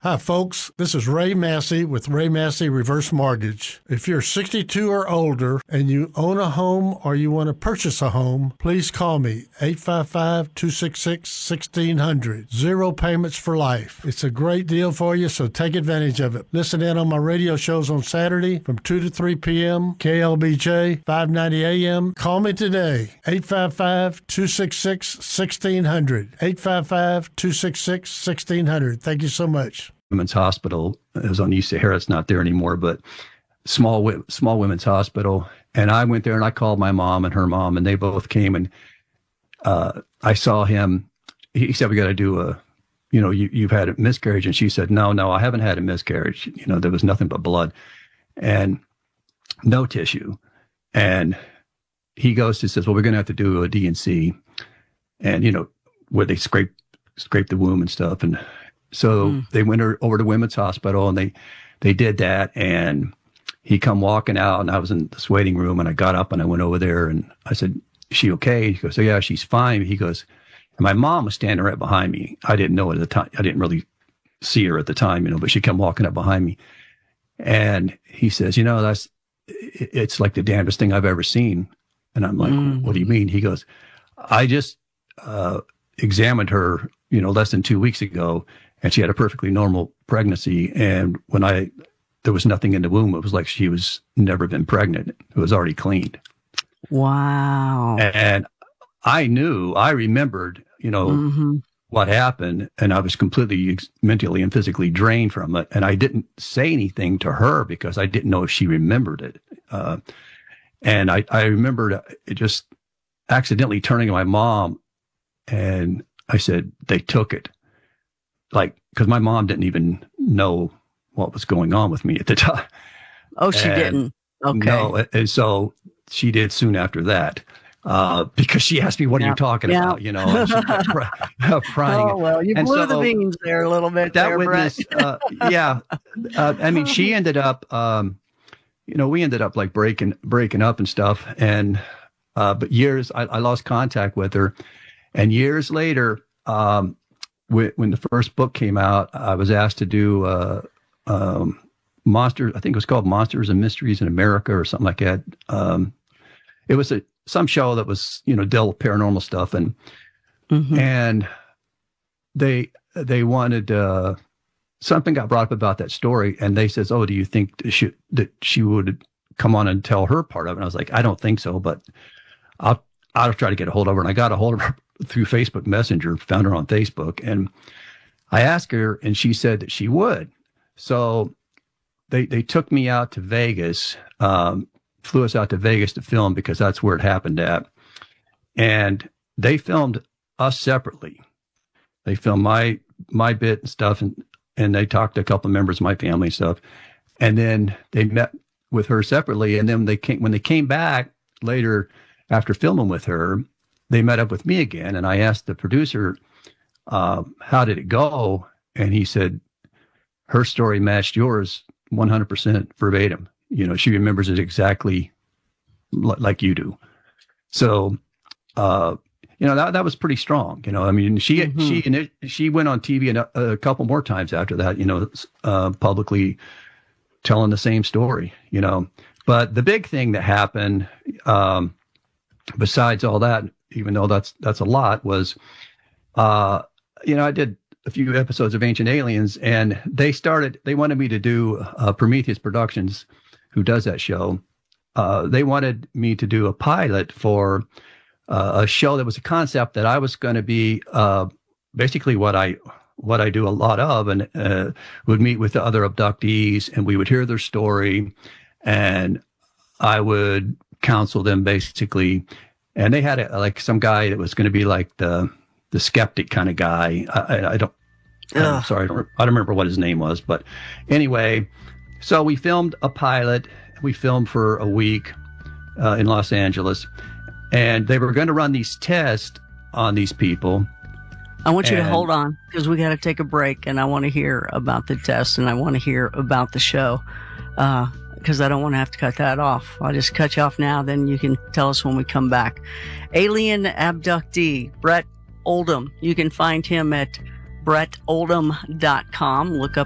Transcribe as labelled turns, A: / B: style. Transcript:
A: Hi, folks. This is Ray Massey with Ray Massey Reverse Mortgage. If you're 62 or older and you own a home or you want to purchase a home, please call me, 855-266-1600. Zero payments for life. It's a great deal for you, so take advantage of it. Listen in on my radio shows on Saturday from 2 to 3 p.m., KLBJ, 590 a.m. Call me today, 855-266-1600. 855-266-1600. Thank you so much.
B: Women's Hospital. It was on East Sahara. It's not there anymore, but small women's hospital. And I went there and I called my mom and her mom, and they both came, and I saw him. He said, we got to do you've had a miscarriage. And she said, no, I haven't had a miscarriage. There was nothing but blood and no tissue. And he says, well, we're going to have to do a D&C, and, where they scrape the womb and stuff. And so they went over to Women's Hospital, and they did that, and he come walking out, and I was in this waiting room, and I got up and I went over there and I said, is she okay? He goes, oh, yeah, she's fine. He goes, and my mom was standing right behind me. I didn't know it at the time. I didn't really see her at the time, but she come walking up behind me, and he says, it's like the damnedest thing I've ever seen. And I'm like, what do you mean? He goes, I just examined her, less than 2 weeks ago, and she had a perfectly normal pregnancy. And when there was nothing in the womb, it was like she was never been pregnant. It was already cleaned.
C: Wow.
B: And I remembered, what happened, and I was completely mentally and physically drained from it. And I didn't say anything to her because I didn't know if she remembered it. And I remembered it just accidentally turning to my mom, and I said, they took it. Because my mom didn't even know what was going on with me at the time.
C: Oh, she didn't? Okay.
B: No, and so she did soon after that, because she asked me, what are you talking about? And she kept crying.
C: Oh, well, you blew the beans there a little bit
B: that
C: there,
B: witness,
C: Brett.
B: she ended up, we ended up like breaking up and stuff. And, but I lost contact with her. And years later, when the first book came out, I was asked to do Monsters. I think it was called Monsters and Mysteries in America or something like that. It was some show that was, dealt with paranormal stuff, and they wanted something got brought up about that story, and they says, "Oh, do you think that she would come on and tell her part of it?" And I was like, "I don't think so, but I'll try to get a hold of her." And I got a hold of her through Facebook Messenger, found her on Facebook, and I asked her, and she said that she would. So they took me out to Vegas, flew us out to Vegas to film, because that's where it happened at. And they filmed us separately. They filmed my bit and stuff, and they talked to a couple of members of my family and stuff. And then they met with her separately. And then when they came back later after filming with her, they met up with me again, and I asked the producer, how did it go? And he said, her story matched yours 100% verbatim. She remembers it exactly like you do. So, that was pretty strong. She went on TV a couple more times after that, publicly telling the same story, But the big thing that happened, besides all that, even though that's a lot, was, I did a few episodes of Ancient Aliens, and they wanted me to do Prometheus Productions, who does that show. They wanted me to do a pilot for a show that was a concept that I was going to be basically what I do a lot of, and would meet with the other abductees, and we would hear their story, and I would counsel them basically. And they had some guy that was going to be like the skeptic kind of guy. I'm sorry, I don't remember what his name was, but anyway, so we filmed a pilot. We filmed for a week in Los Angeles, and they were going to run these tests on these people.
C: I want you to hold on, because we got to take a break, and I want to hear about the tests, and I want to hear about the show. Because I don't want to have to cut that off. I'll just cut you off now, then you can tell us when we come back. Alien abductee, Brett Oldham. You can find him at BrettOldham.com. Look up